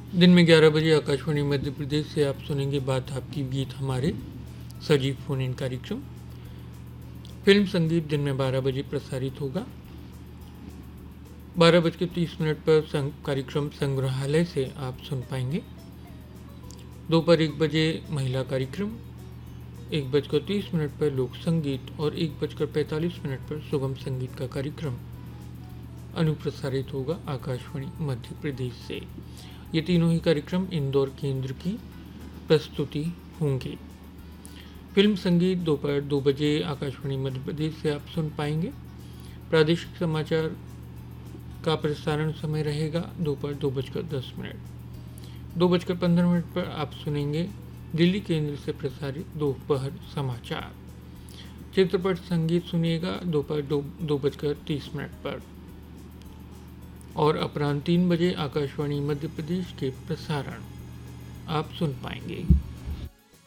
दिन में 11 बजे आकाशवाणी मध्य प्रदेश से आप सुनेंगे बात आपकी गीत हमारे सजीव फोन इन कार्यक्रम। फिल्म संगीत दिन में 12 बजे प्रसारित होगा। 12:30 पर कार्यक्रम संग्रहालय से आप सुन पाएंगे। दोपहर 1 बजे महिला कार्यक्रम, 1:30 पर लोक संगीत और 1:45 पर सुगम संगीत का कार्यक्रम अनुप्रसारित होगा आकाशवाणी मध्य प्रदेश से। ये तीनों ही कार्यक्रम इंदौर केंद्र की प्रस्तुति होंगे। फिल्म संगीत दोपहर 2 बजे आकाशवाणी मध्य प्रदेश से आप सुन पाएंगे। प्रादेशिक समाचार का प्रसारण समय रहेगा दोपहर 2:10। 2:15 पर आप सुनेंगे दिल्ली केंद्र से प्रसारित दोपहर समाचार। चित्रपट संगीत सुनिएगा दोपहर 2:30 पर और अपराह्न 3 बजे आकाशवाणी मध्य प्रदेश के प्रसारण आप सुन पाएंगे।